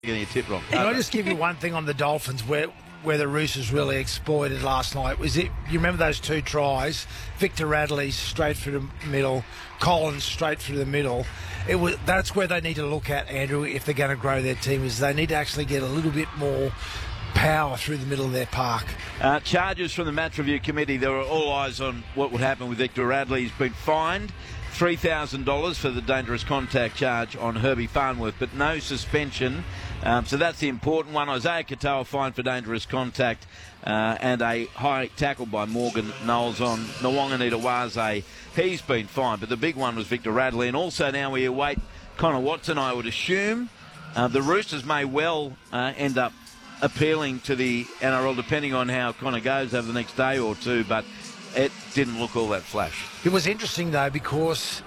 getting a tip wrong. Can I just give you one thing on the Dolphins where the Roosters really exploited last night? You remember those two tries? Victor Radley straight through the middle, Collins straight through the middle. That's where they need to look at, Andrew, if they're going to grow their team, is they need to actually get a little bit more power through the middle of their park. Charges from the match review committee. There were all eyes on what would happen with Victor Radley. He's been fined $3,000 for the dangerous contact charge on Herbie Farnworth, but no suspension. So that's the important one. Isaiah Katoa fined for dangerous contact and a high tackle by Morgan Knowles on Nwanganita-Waze. He's been fined, but the big one was Victor Radley. And also now we await Connor Watson, I would assume. The Roosters may well end up appealing to the NRL, depending on how Connor goes over the next day or two, but it didn't look all that flash. It was interesting, though, because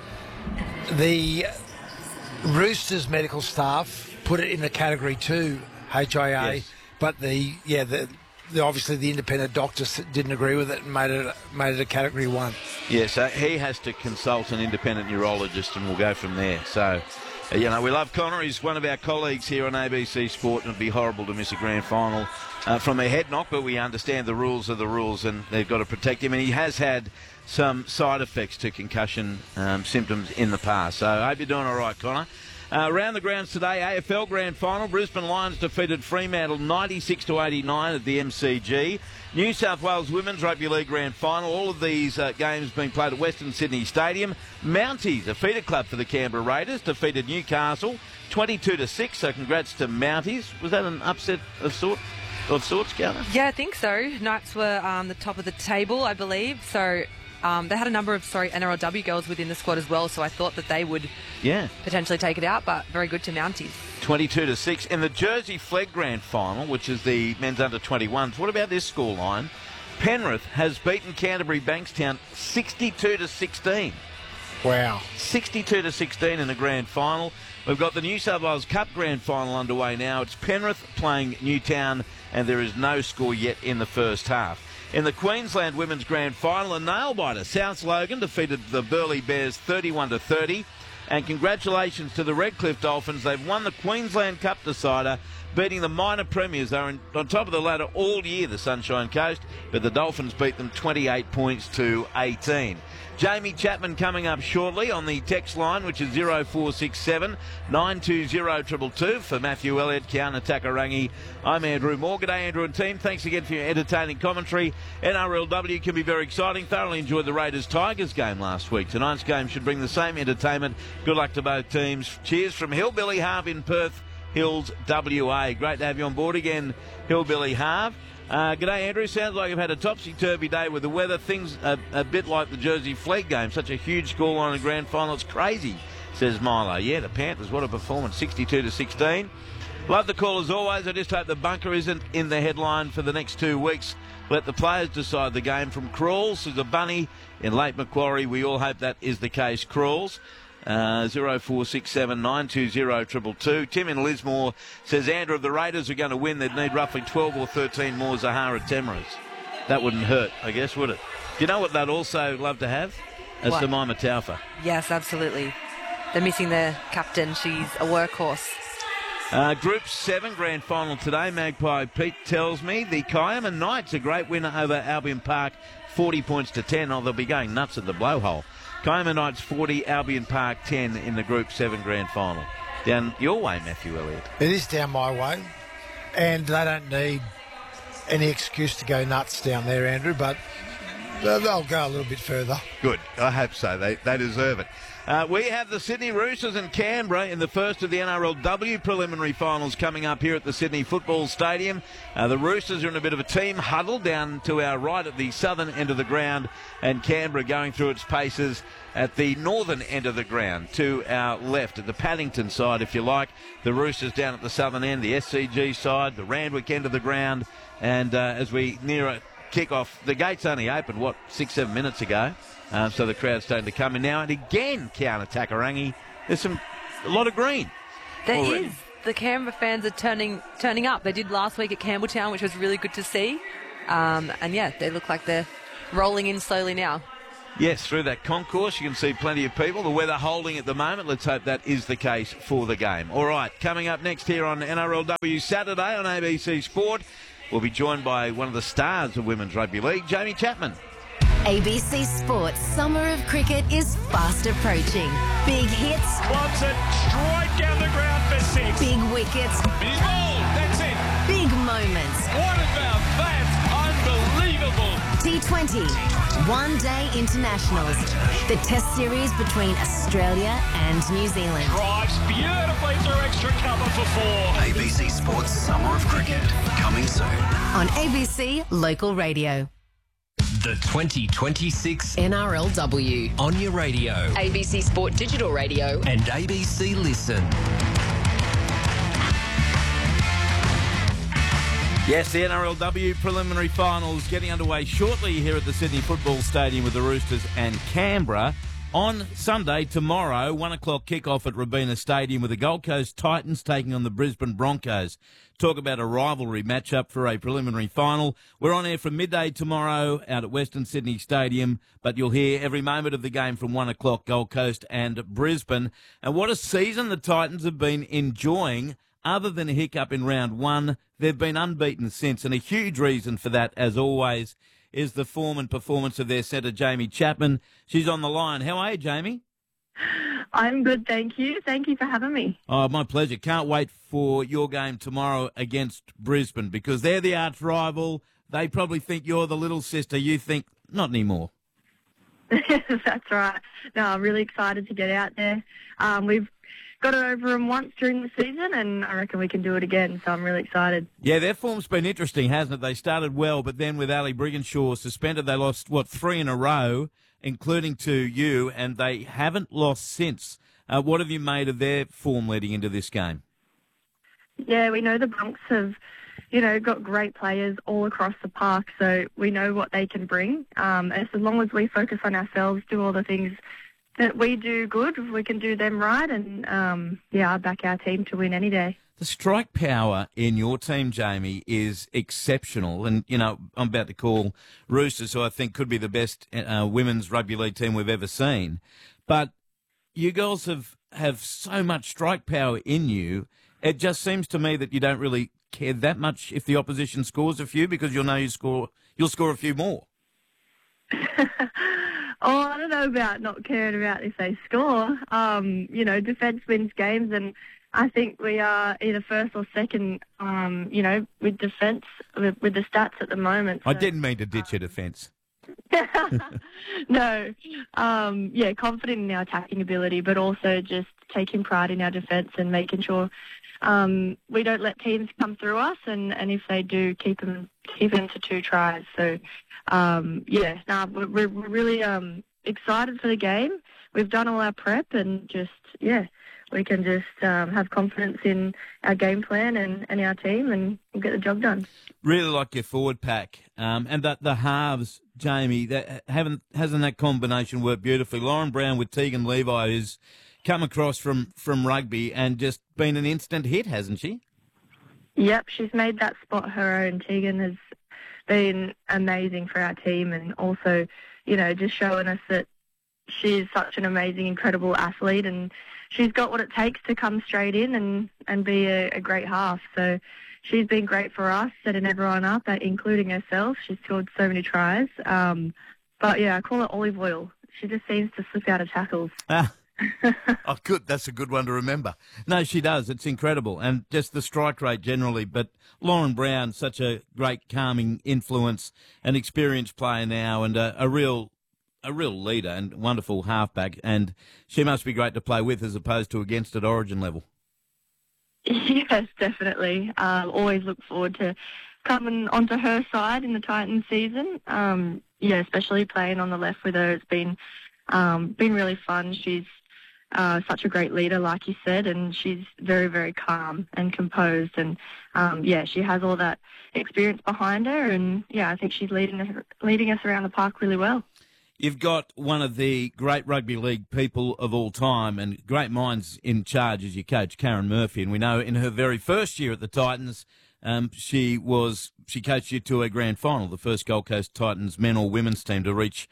the Roosters medical staff put it in the Category 2 HIA, yes. But obviously the independent doctors didn't agree with it and made it a Category 1. Yeah, so he has to consult an independent neurologist and we'll go from there. So, we love Connor. He's one of our colleagues here on ABC Sport, and it'd be horrible to miss a grand final from a head knock, but we understand the rules are the rules and they've got to protect him. And he has had some side effects to concussion symptoms in the past. So I hope you're doing all right, Connor. Around the grounds today, AFL Grand Final. Brisbane Lions defeated Fremantle 96-89 at the MCG. New South Wales Women's Rugby League Grand Final. All of these games being played at Western Sydney Stadium. Mounties, a feeder club for the Canberra Raiders, defeated Newcastle 22-6. So congrats to Mounties. Was that an upset of sorts, Kiana? Yeah, I think so. Knights were the top of the table, I believe. So they had a number of NRLW girls within the squad as well, so I thought that they would potentially take it out, but very good to Mounties. 22-6. In the Jersey Flegg Grand Final, which is the men's under-21s, what about this scoreline? Penrith has beaten Canterbury Bankstown 62-16. Wow. 62-16 in the Grand Final. We've got the New South Wales Cup Grand Final underway now. It's Penrith playing Newtown, and there is no score yet in the first half. In the Queensland Women's Grand Final, a nail-biter. South Logan defeated the Burleigh Bears 31-30. And congratulations to the Redcliffe Dolphins. They've won the Queensland Cup decider, beating the minor premiers. They're on top of the ladder all year, the Sunshine Coast, but the Dolphins beat them 28 points to 18. Jamie Chapman coming up shortly on the text line, which is 0467 920 222 for Matthew Elliott, Kiana Takarangi. I'm Andrew Moore. G'day, Andrew and team. Thanks again for your entertaining commentary. NRLW can be very exciting. Thoroughly enjoyed the Raiders-Tigers game last week. Tonight's game should bring the same entertainment. Good luck to both teams. Cheers from Hillbilly Harv in Perth Hills, WA. Great to have you on board again, Hillbilly Harv. G'day, Andrew. Sounds like you've had a topsy-turvy day with the weather. Things a bit like the Jersey Flegg game. Such a huge scoreline in the grand final. It's crazy, says Milo. Yeah, the Panthers, what a performance. 62-16. Love the call as always. I just hope the bunker isn't in the headline for the next 2 weeks. Let the players decide the game. From Crawls to the Bunny in Lake Macquarie, we all hope that is the case. Crawls. 0467 920 222. Tim in Lismore says, Andrew, if the Raiders are going to win, they'd need roughly 12 or 13 more Zahara Temras. That wouldn't hurt, I guess, would it? Do you know what they'd also love to have? A Samaima Taufa. Yes, absolutely. They're missing their captain. She's a workhorse. Group 7 grand final today. Magpie Pete tells me the Kiama Knights, a great winner over Albion Park, 40 points to 10. Oh, they'll be going nuts at the blowhole. Kiama Knights 40, Albion Park 10 in the Group 7 grand final. Down your way, Matthew Elliott. It is down my way, and they don't need any excuse to go nuts down there, Andrew, but they'll go a little bit further. Good. I hope so. They deserve it. We have the Sydney Roosters and Canberra in the first of the NRLW preliminary finals coming up here at the Sydney Football Stadium. The Roosters are in a bit of a team huddle down to our right at the southern end of the ground, and Canberra going through its paces at the northern end of the ground to our left, at the Paddington side, if you like. The Roosters down at the southern end, the SCG side, the Randwick end of the ground, and as we near a kick-off, the gates only opened, 6-7 minutes ago. So the crowd's starting to come in now. And again, Kiana Takarangi, there's a lot of green. There already is. The Canberra fans are turning up. They did last week at Campbelltown, which was really good to see. And yeah, they look like they're rolling in slowly now. Yes, through that concourse you can see plenty of people. The weather holding at the moment. Let's hope that is the case for the game. All right, coming up next here on NRLW Saturday on ABC Sport, we'll be joined by one of the stars of Women's Rugby League, Jamie Chapman. ABC Sports Summer of Cricket is fast approaching. Big hits. Wants it straight down the ground for 6. Big wickets. He's bowled. That's it. Big moments. What about that? Unbelievable. T20. One-day internationals. The test series between Australia and New Zealand. Drives beautifully through extra cover for 4. ABC Sports Summer of Cricket, coming soon. On ABC Local Radio. The 2026 NRLW. on your radio ABC Sport Digital Radio. and ABC Listen. Yes, the NRLW preliminary finals getting underway shortly here at the Sydney Football Stadium with the Roosters and Canberra. On Sunday, tomorrow, 1 o'clock kickoff at Robina Stadium with the Gold Coast Titans taking on the Brisbane Broncos. Talk about a rivalry matchup for a preliminary final. We're on air from midday tomorrow out at Western Sydney Stadium, but you'll hear every moment of the game from 1 o'clock, Gold Coast and Brisbane. And what a season the Titans have been enjoying. Other than a hiccup in round 1, they've been unbeaten since, and a huge reason for that, as always, is the form and performance of their centre, Jamie Chapman. She's on the line. How are you, Jamie? I'm good, thank you. Thank you for having me. Oh, my pleasure. Can't wait for your game tomorrow against Brisbane because they're the arch rival. They probably think you're the little sister. You think, not anymore. That's right. No, I'm really excited to get out there. We've got it over them once during the season, and I reckon we can do it again, so I'm really excited. Yeah, their form's been interesting, hasn't it? They started well, but then with Ali Brigginshaw suspended, they lost, 3 in a row, including to you, and they haven't lost since. What have you made of their form leading into this game? Yeah, we know the Bronx have, got great players all across the park, so we know what they can bring. As long as we focus on ourselves, do all the things that we do good, we can do them right, and I back our team to win any day. The strike power in your team, Jamie, is exceptional. And, I'm about to call Roosters, who I think could be the best women's rugby league team we've ever seen. But you girls have so much strike power in you. It just seems to me that you don't really care that much if the opposition scores a few because you'll know you'll score a few more. Oh, I don't know about not caring about if they score. Defence wins games, and I think we are either first or second, with defence, with the stats at the moment. So, I didn't mean to ditch your defence. No. Confident in our attacking ability, but also just taking pride in our defence and making sure we don't let teams come through us, and if they do, keep them to 2 tries. So, we're really excited for the game. We've done all our prep, and we can just have confidence in our game plan and our team, and we'll get the job done. Really like your forward pack, and that the halves, Jamie. Hasn't that combination worked beautifully? Lauren Brown with Tegan Levi, who's come across from rugby and just been an instant hit, hasn't she? Yep, she's made that spot her own. Tegan has been amazing for our team, and also, just showing us that she's such an amazing, incredible athlete, and she's got what it takes to come straight in and be a great half. So she's been great for us, setting everyone up, including herself. She's scored so many tries. I call her olive oil. She just seems to slip out of tackles. Oh, good. That's a good one to remember. No, she does. It's incredible. And just the strike rate generally. But Lauren Brown, such a great calming influence, an experienced player now, and a real leader and wonderful halfback. And she must be great to play with as opposed to against at Origin level. Yes, definitely. Always look forward to coming onto her side in the Titans season. Especially playing on the left with her. It's been really fun. She's such a great leader, like you said, and she's very, very calm and composed. And, she has all that experience behind her. And, I think she's leading us around the park really well. You've got one of the great rugby league people of all time and great minds in charge as your coach, Karen Murphy. And we know in her very first year at the Titans, she coached you to a grand final, the first Gold Coast Titans men or women's team to reach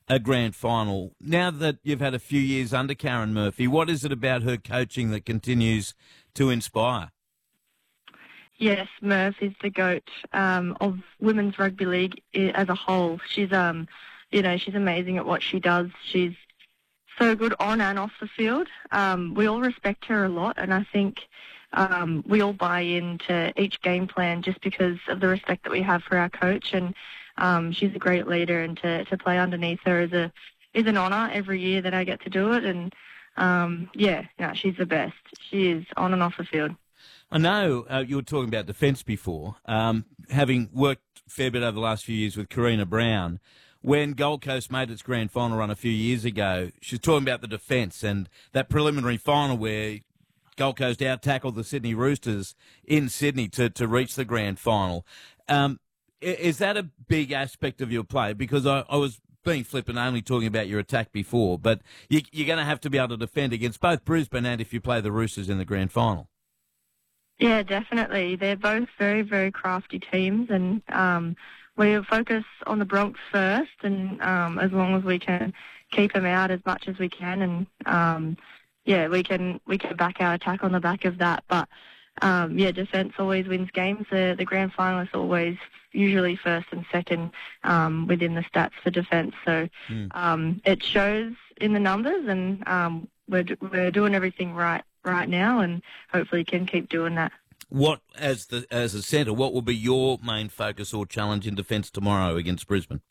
a grand final. Now that you've had a few years under Karen Murphy, what is it about her coaching that continues to inspire? Yes, Murph is the GOAT of women's rugby league as a whole. She's, she's amazing at what she does. She's so good on and off the field. We all respect her a lot, and I think we all buy into each game plan just because of the respect that we have for our coach. And she's a great leader, and to play underneath her is an honour every year that I get to do it. And she's the best. She is on and off the field. I know you were talking about defence before, having worked a fair bit over the last few years with Karina Brown. When Gold Coast made its grand final run a few years ago, she was talking about the defence and that preliminary final where Gold Coast out-tackled the Sydney Roosters in Sydney to reach the grand final. Is that a big aspect of your play? Because I was being flippant, only talking about your attack before, but you're going to have to be able to defend against both Brisbane and if you play the Roosters in the grand final. Yeah, definitely. They're both very, very crafty teams, and we'll focus on the Bronx first, and as long as we can keep them out as much as we can, and we can back our attack on the back of that. But defence always wins games. The grand finalists always usually first and second within the stats for defence. So it shows in the numbers, and we're doing everything right now, and hopefully can keep doing that. What, as a centre, what will be your main focus or challenge in defence tomorrow against Brisbane?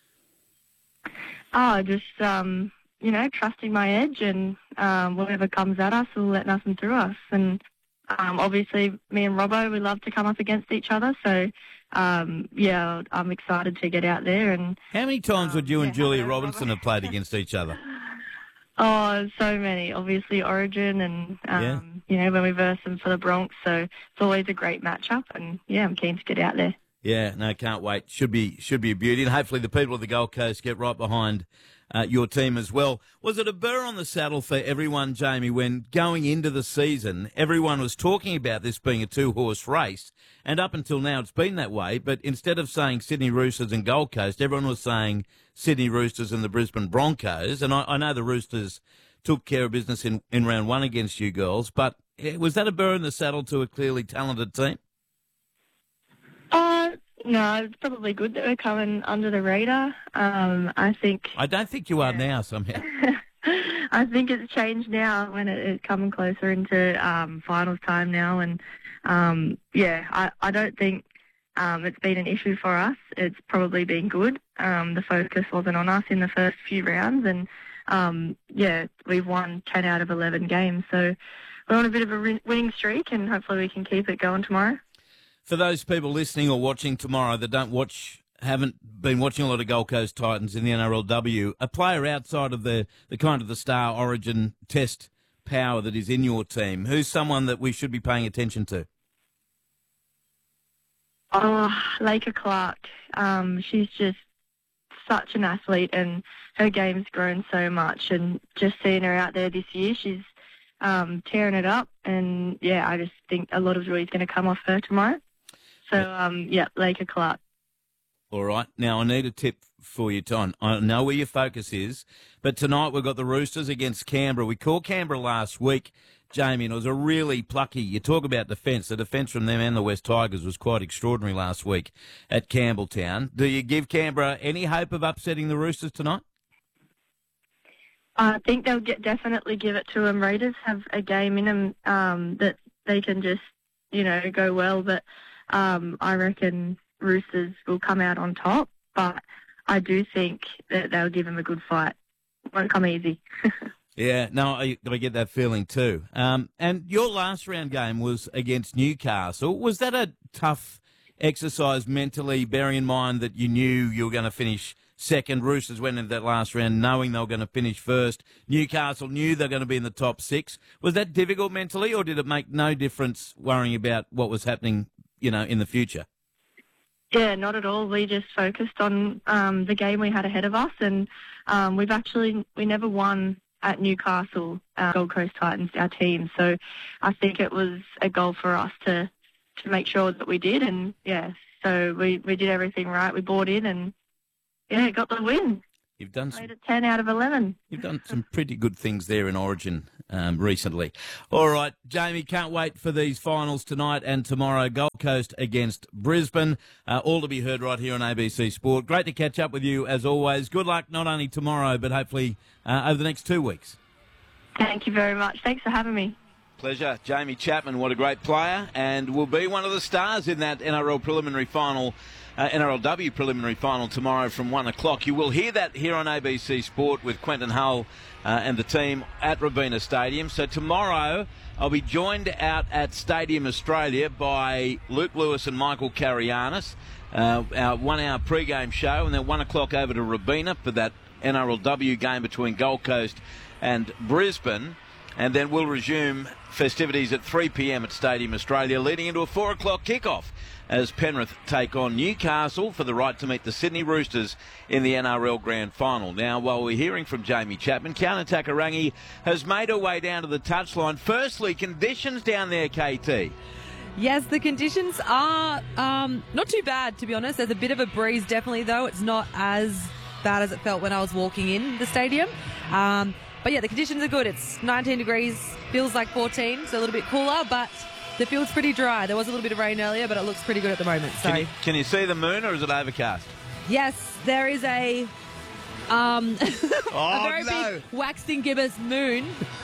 Just trusting my edge, and whatever comes at us, we'll let nothing through us. And obviously, me and Robbo, we love to come up against each other. So I'm excited to get out there. And how many times would you and Julia Robinson have played against each other? Oh, so many. Obviously, Origin and, when we verse them for the Bronx. So it's always a great matchup. And, I'm keen to get out there. Yeah, no, can't wait. Should be a beauty. And hopefully the people of the Gold Coast get right behind your team as well. Was it a burr on the saddle for everyone, Jamie, when going into the season, everyone was talking about this being a two-horse race? And up until now, it's been that way. But instead of saying Sydney Roosters and Gold Coast, everyone was saying Sydney Roosters and the Brisbane Broncos. And I know the Roosters took care of business in round one against you girls. But was that a burr in the saddle to a clearly talented team? No, it's probably good that we're coming under the radar. I don't think you are now, somehow. I think it's changed now when it's coming closer into finals time now. And, I don't think it's been an issue for us. It's probably been good. The focus wasn't on us in the first few rounds. And, we've won 10 out of 11 games. So we're on a bit of a winning streak, and hopefully we can keep it going tomorrow. For those people listening or watching tomorrow that haven't been watching a lot of Gold Coast Titans in the NRLW, a player outside of the kind of the star Origin test power that is in your team, who's someone that we should be paying attention to? Oh, Laker Clark. She's just such an athlete, and her game's grown so much. And just seeing her out there this year, she's tearing it up. And, I just think a lot of joy is going to come off her tomorrow. So, Laker Clark. All right. Now, I need a tip for you, Ton. I know where your focus is, but tonight we've got the Roosters against Canberra. We called Canberra last week, Jamie, and it was a really plucky. You talk about defence. The defence from them and the West Tigers was quite extraordinary last week at Campbelltown. Do you give Canberra any hope of upsetting the Roosters tonight? I think they'll definitely give it to them. Raiders have a game in them that they can just, go well, but I reckon Roosters will come out on top, but I do think that they'll give them a good fight. Won't come easy. Yeah, no, I get that feeling too. And your last round game was against Newcastle. Was that a tough exercise mentally, bearing in mind that you knew you were going to finish second? Roosters went into that last round knowing they were going to finish first. Newcastle knew they were going to be in the top six. Was that difficult mentally, or did it make no difference worrying about what was happening, in the future? Yeah, not at all. We just focused on the game we had ahead of us, and we never won at Newcastle, Gold Coast Titans, our team. So I think it was a goal for us to make sure that we did, and so we did everything right. We bought in and got the win. You've done Played at 10 out of 11. You've done some pretty good things there in Origin recently. All right, Jamie, can't wait for these finals tonight and tomorrow. Gold Coast against Brisbane. All to be heard right here on ABC Sport. Great to catch up with you as always. Good luck not only tomorrow but hopefully over the next 2 weeks. Thank you very much. Thanks for having me. Pleasure. Jamie Chapman, what a great player, and will be one of the stars in that NRL preliminary final. NRLW preliminary final tomorrow from 1 o'clock. You will hear that here on ABC Sport with Quentin Hull and the team at Robina Stadium. So tomorrow I'll be joined out at Stadium Australia by Luke Lewis and Michael Karianis, our 1 hour pre-game show, and then 1 o'clock over to Robina for that NRLW game between Gold Coast and Brisbane. And then we'll resume festivities at 3 p.m. at Stadium Australia, leading into a 4 o'clock kickoff as Penrith take on Newcastle for the right to meet the Sydney Roosters in the NRL Grand Final. Now, while we're hearing from Jamie Chapman, Kiana Takarangi has made her way down to the touchline. Firstly, conditions down there, KT. Yes, the conditions are not too bad, to be honest. There's a bit of a breeze, definitely, though. It's not as bad as it felt when I was walking in the stadium. But yeah, the conditions are good. It's 19 degrees, feels like 14, so a little bit cooler, but the field's pretty dry. There was a little bit of rain earlier, but it looks pretty good at the moment. So Can you see the moon, or is it overcast? yes, there is a a very big waxing gibbous moon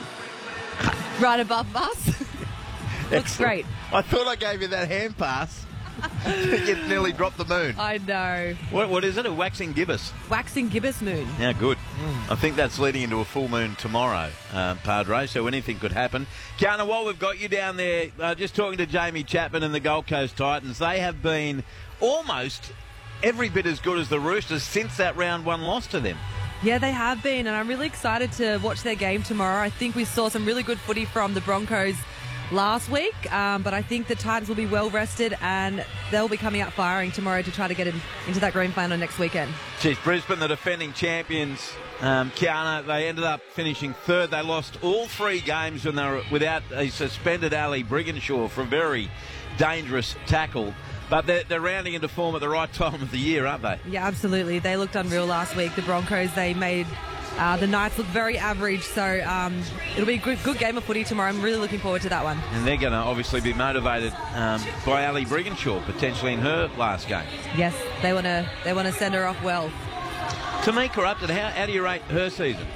right above us. Looks great. I thought I gave you that hand pass. You nearly dropped the moon. I know. What is it? A waxing gibbous? Waxing gibbous moon. Yeah, good. I think that's leading into a full moon tomorrow, Padre, so anything could happen. Kiana, while we've got you down there, just talking to Jamie Chapman and the Gold Coast Titans, they have been almost every bit as good as the Roosters since that round 1 loss to them. Yeah, they have been, and I'm really excited to watch their game tomorrow. I think we saw some really good footy from the Broncos last week, but I think the Titans will be well rested and they'll be coming out firing tomorrow to try to get into that grand final next weekend. Geez, Brisbane, the defending champions, Kiana, they ended up finishing third. They lost all 3 games when they were without a suspended Ali Brigginshaw for a very dangerous tackle. But they're rounding into form at the right time of the year, aren't they? Yeah, absolutely. They looked unreal last week. The Broncos, they made the Knights look very average, so it'll be a good game of footy tomorrow. I'm really looking forward to that one. And they're going to obviously be motivated by Ali Brigginshaw, potentially in her last game. Yes, they want to send her off well. Tamika Upton, how do you rate her season?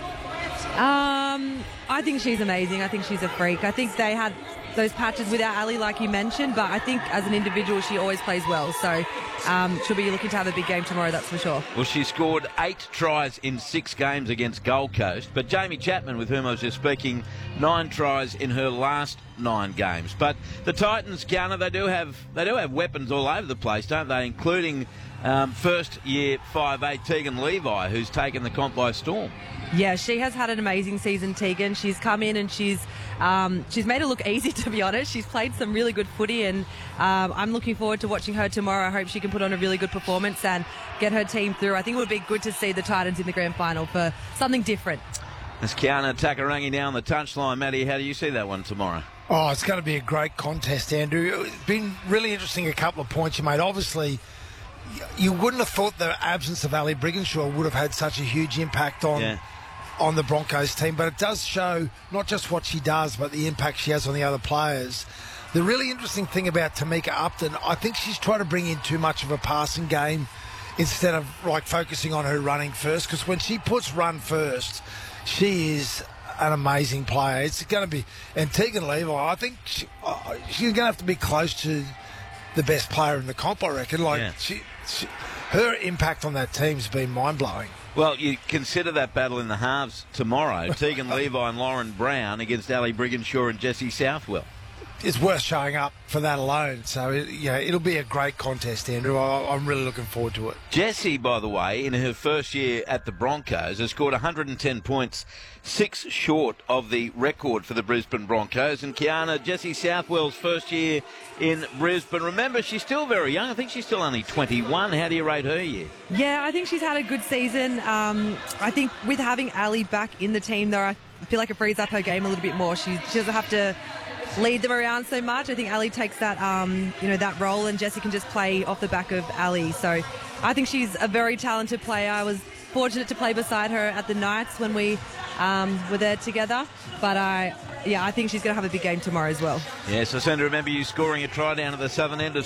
I think she's amazing. I think she's a freak. I think they had those patches without Ali, like you mentioned, but I think as an individual she always plays well, so she'll be looking to have a big game tomorrow, that's for sure. Well, she scored 8 tries in 6 games against Gold Coast, but Jamie Chapman, with whom I was just speaking, 9 tries in her last 9 games. But the Titans, Kiana, they do have weapons all over the place, don't they, including first year 5'8" Tegan Levi, who's taken the comp by storm. Yeah, she has had an amazing season, Tegan. She's come in and she's made it look easy, to be honest. She's played some really good footy, and I'm looking forward to watching her tomorrow. I hope she can put on a really good performance and get her team through. I think it would be good to see the Titans in the grand final for something different. There's Kiana Takarangi now on the touchline. Matty, how do you see that one tomorrow? Oh, it's going to be a great contest, Andrew. It's been really interesting, a couple of points you made. Obviously, you wouldn't have thought the absence of Ali Brigginshaw would have had such a huge impact on the Broncos team, but it does show not just what she does, but the impact she has on the other players. The really interesting thing about Tamika Upton, I think she's trying to bring in too much of a passing game instead of like focusing on her running first, because when she puts run first, she is an amazing player. It's going to be, and Tegan Levi, I think she's going to have to be close to the best player in the comp, I reckon. Her impact on that team's been mind-blowing. Well, you consider that battle in the halves tomorrow. Tegan Levi and Lauren Brown against Ali Brigginshaw and Jessie Southwell. It's worth showing up for that alone. So, it'll be a great contest, Andrew. I'm really looking forward to it. Jessie, by the way, in her first year at the Broncos, has scored 110 points, 6 short of the record for the Brisbane Broncos. And Kiana, Jessie Southwell's first year in Brisbane. Remember, she's still very young. I think she's still only 21. How do you rate her year? Yeah, I think she's had a good season. I think with having Ali back in the team, though, I feel like it frees up her game a little bit more. She doesn't have to lead them around so much. I think Ali takes that, that role, and Jessie can just play off the back of Ali. So I think she's a very talented player. I was fortunate to play beside her at the Knights when we were there together. But I think she's going to have a big game tomorrow as well. Yes, I seem to remember you scoring a try down at the southern end of